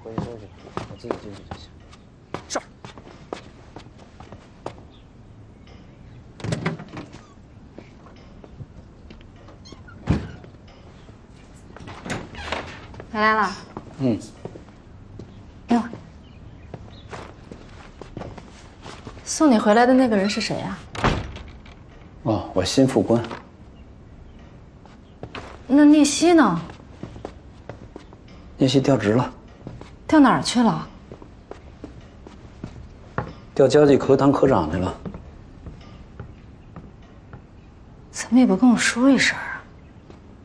回去休息，我自己进去就行。 是。 回来了。 嗯。 哟，送你回来的那个人是谁呀？ 哦，我新副官。 那聂西呢？ 聂西调职了。 调哪儿去了？ 调交际科当科长去了。 怎么也不跟我说一声？